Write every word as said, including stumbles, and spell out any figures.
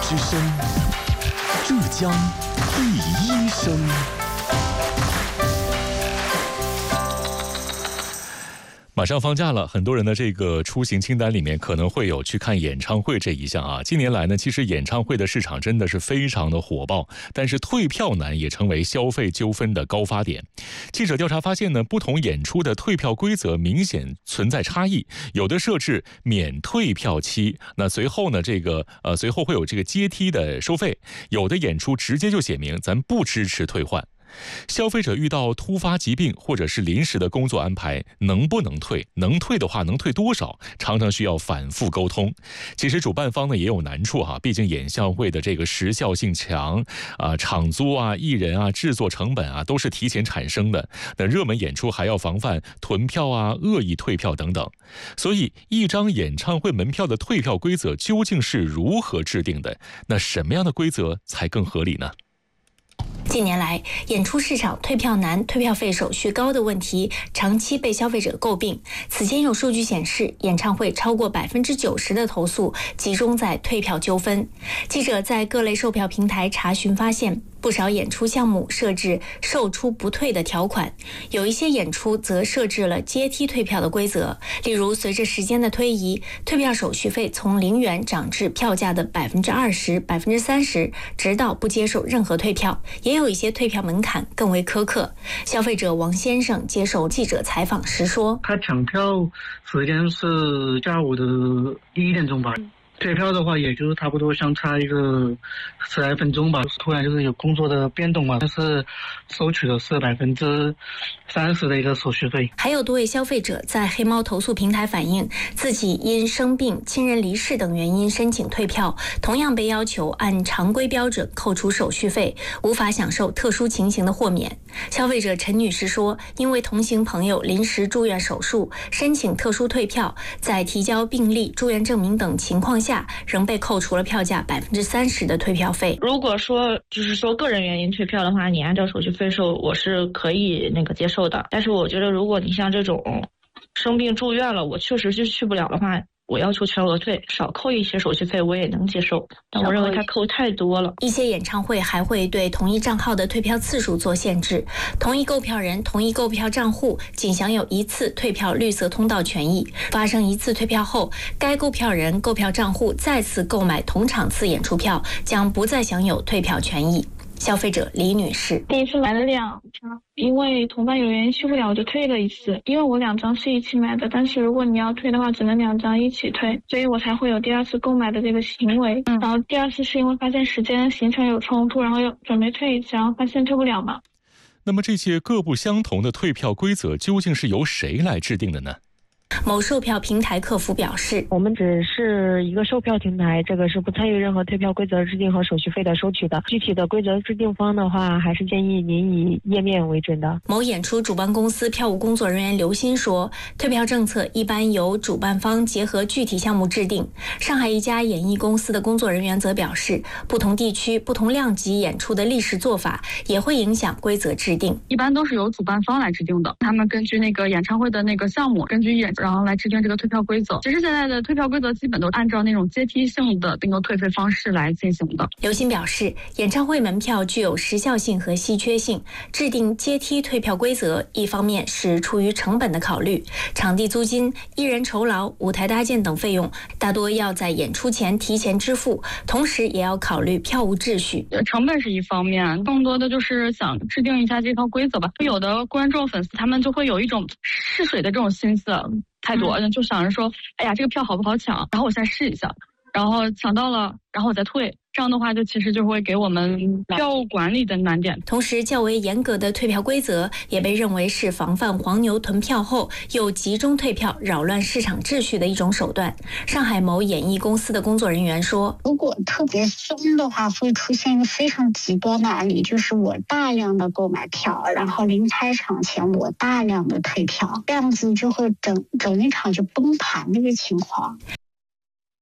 之声，浙江第一声。马上放假了，很多人的这个出行清单里面可能会有去看演唱会这一项啊。近年来呢，其实演唱会的市场真的是非常的火爆，但是退票难也成为消费纠纷的高发点。记者调查发现呢，不同演出的退票规则明显存在差异，有的设置免退票期，那随后呢，这个呃随后会有这个阶梯的收费，有的演出直接就写明咱不支持退换。消费者遇到突发疾病或者是临时的工作安排，能不能退？能退的话，能退多少？常常需要反复沟通。其实主办方呢也有难处哈，毕竟演唱会的这个时效性强啊，场租啊、艺人啊、制作成本啊都是提前产生的。那热门演出还要防范囤票啊、恶意退票等等。所以，一张演唱会门票的退票规则究竟是如何制定的？那什么样的规则才更合理呢？ 近年来，演出市场退票难、退票费手续高的问题长期被消费者诟病。此前有数据显示，演唱会超过百分之九十的投诉集中在退票纠纷。记者在各类售票平台查询发现，不少演出项目设置售出不退的条款，有一些演出则设置了阶梯退票的规则。例如，随着时间的推移，退票手续费从零元涨至票价的百分之二十、百分之三十，直到不接受任何退票。也有一些退票门槛更为苛刻。消费者王先生接受记者采访时说：“ 他抢票时间是下午的一点钟吧。”退票的话，也就是差不多相差一个十来分钟吧。突然就是有工作的变动嘛，但是收取的是百分之三十的一个手续费。 还有多位消费者在黑猫投诉平台反映，自己因生病、亲人离世等原因申请退票，同样被要求按常规标准扣除手续费，无法享受特殊情形的豁免。消费者陈女士说，因为同行朋友临时住院手术，申请特殊退票，在提交病历、住院证明等情况下，仍被扣除了票价百分之三十的退票费。 如果说就是说个人原因退票的话，你按照手续费收，我是可以那个接受的。但是我觉得，如果你像这种生病住院了，我确实是去不了的话，我要求全额退，少扣一些手续费我也能接受，但我认为它扣太多了。 一些演唱会还会对同一账号的退票次数做限制，同一购票人、同一购票账户仅享有一次退票绿色通道权益。发生一次退票后，该购票人、购票账户再次购买同场次演出票，将不再享有退票权益。消费者李女士： 第一次买了两张，因为同伴有原因去不了，我就退了一次。因为我两张是一起买的，但是如果你要退的话，只能两张一起退，所以我才会有第二次购买的这个行为。嗯、然后第二次是因为发现时间行程有冲突，然后又准备退一次，然后发现退不了嘛。 那么这些各不相同的退票规则究竟是由谁来制定的呢？ 某售票平台客服表示， 我们只是一个售票平台，这个是不参与任何退票规则制定和手续费的收取的。具体的规则制定方的话，还是建议您以页面为准的。 某演出主办公司票务工作人员刘鑫说，退票政策一般由主办方结合具体项目制定。上海一家演艺公司的工作人员则表示，不同地区、不同量级演出的历史做法也会影响规则制定。 一般都是由主办方来制定的，他们根据那个演唱会的那个项目，根据演然后来制定这个退票规则。其实现在的退票规则基本都按照那种阶梯性的那个退费方式来进行的。 刘鑫表示，演唱会门票具有时效性和稀缺性，制定阶梯退票规则，一方面是出于成本的考虑，场地租金、艺人酬劳、舞台搭建等费用大多要在演出前提前支付，同时也要考虑票务秩序。 成本是一方面，更多的就是想制定一下这套规则吧。有的观众粉丝他们就会有一种试水的这种心思太多，嗯、就想着说，哎呀，这个票好不好抢？然后我先试一下，然后抢到了，然后我再退。这样的话，就其实就会给我们票务管理的难点。 同时，较为严格的退票规则也被认为是防范黄牛囤票后又集中退票、扰乱市场秩序的一种手段。上海某演艺公司的工作人员说， 如果特别松的话，会出现一个非常极端的案例，就是我大量的购买票，然后临开场前我大量的退票，这样子就会整整一场就崩盘这个情况。